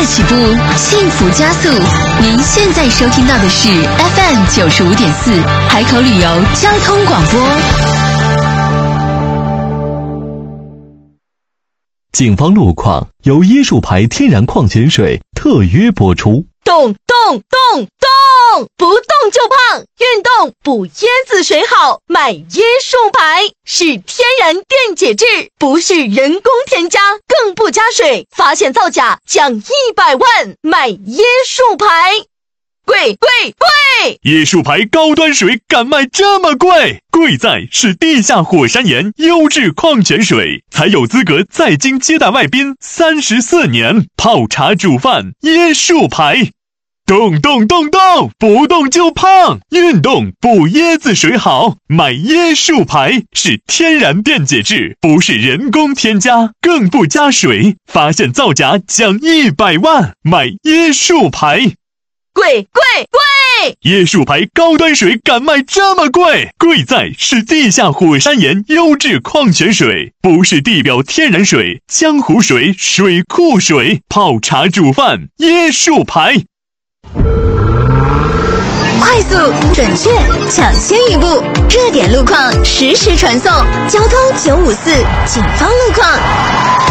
乐起步，幸福加速。您现在收听到的是 FM95.4海口旅游交通广播。 警方路况由椰树牌天然矿泉水特约播出。 动，不动就胖，运动补椰子水好，买椰树牌，是天然电解质，不是人工添加，更不加水，发现造假奖100万，买椰树牌。贵！ 椰树牌高端水敢卖这么贵？贵在是地下火山岩优质矿泉水，才有资格在京接待外宾34年，泡茶煮饭椰树牌。动，不动就胖，运动补椰子水好，买椰树牌，是天然电解质，不是人工添加，更不加水，发现造假奖100万，买椰树牌。 贵！ 椰树牌高端水敢卖这么贵？贵在是地下火山岩优质矿泉水，不是地表天然水、江湖水、水库水，泡茶煮饭椰树牌。 快速、准确、抢先一步，热点路况实时传送。交通954，警方路况。